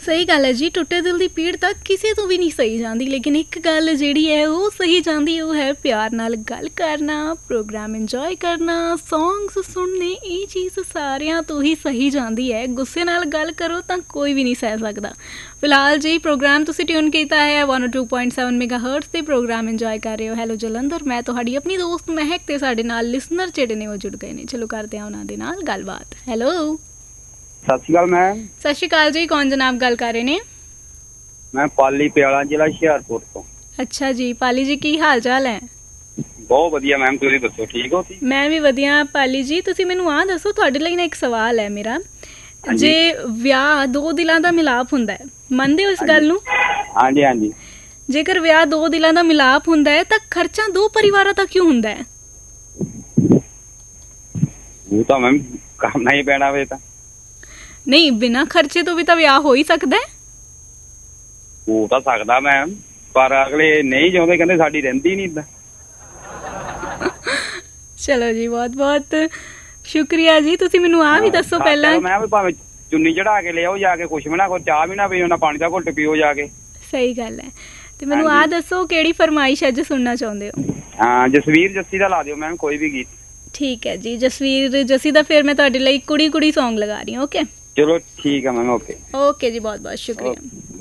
सही गल है जी, टुटे दिल की पीड़ तक किसी तो भी नहीं सही जाती, लेकिन एक गल जिहड़ी है वो सही जाती, वो है प्यार नाल गल करना, प्रोग्राम इंजॉय करना, सॉन्ग्स सुनने। ये चीज़ सारियां तो ही सही जाती है। गुस्से नाल गल करो तो कोई भी नहीं सह सकता। फिलहाल जी प्रोग्राम तुसीं ट्यून किया है 102.7 मेगाहर्ट्ज़ ते प्रोग्राम इंजॉय कर रहे हो हैलो जलंधर। मैं तुहाडी अपनी दोस्त महक ते साडे नाल लिसनर जिहड़े ने वो जुड़ गए ने। चलो करते हैं उन्हां दे नाल गलबात। हैलो सत श्री अकाल मैम। सत श्री अकाल जी, कौन जनाब गल कर रहे ने? मैं पाली प्याला जिला हुशियारपुर तो। अच्छा जी पाली जी, की हाल चाल है? बहुत वधिया मैम, तुसीं दसो ठीक हो? मैं भी वधिया। पाली जी तुसीं मैनूं आ दसो, तुहाडे लई ना एक सवाल है मेरा। जे विआह दो दिलां दा मिलाप हुंदा है, मनदे हो इस गल नूं? हाँ जी हाँ जी। जेकर विआह दो दिलां दा मिलाप हुंदा है तां खर्चा दो परिवारां दा क्यों हुंदा है? वो तो मैम करना ही पैना वे तां। नहीं, बिना खर्चे तो भी तो विआह हो ही सकता है। हो तो सकदा मैम, पर अगले नहीं चाहुंदे, कहंदे साडी रहिंदी नहीं इदां। चलो जी बहुत बहुत शुक्रिया जी। तुसीं मैनूं आ भी दसो पहला। मैं भावें चुन्नी चढ़ा के ले आओ जाके, कुछ भी ना, कोई चाह भी ना पीओ, ना पानी दा घुट पीओ जाके। सही गल है। ते मैनूं आ दसो केड़ी फरमाइश अज सुनना चाहुंदे हो? हाँ जसवीर जस्सी दा ला दिओ मैम, कोई भी गीत। ठीक है जी, जसवीर जस्सी दा फिर मैं तुहाडे लई कुड़ी कुड़ी सॉन्ग लगा रही हूँ। ओके चलो ठीक है मैम। ओके ओके जी, बहुत बहुत शुक्रिया।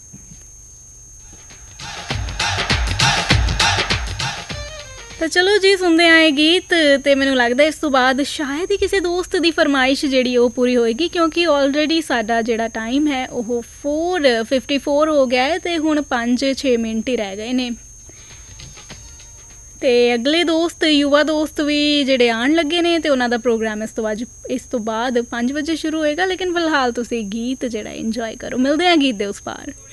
तो चलो जी सुनते आए गीत। तो मैनूं लगदा इस तो बाद शायद ही किसी दोस्त की फरमाइश जिहड़ी वो पूरी होएगी, क्योंकि ऑलरेडी साडा जिहड़ा टाइम है वो 4:54 हो गया है, तो हुण 5-6 मिनट ही रह गए ने। ते अगले दोस्त युवा दोस्त भी जिहड़े आण लगे ने, ते उन्हां दा प्रोग्राम इस तो बाद 5 बजे शुरू होएगा। लेकिन फिलहाल तुसीं गीत जिहड़ा इंजॉय करो। मिलदे हैं गीत दे उस पार।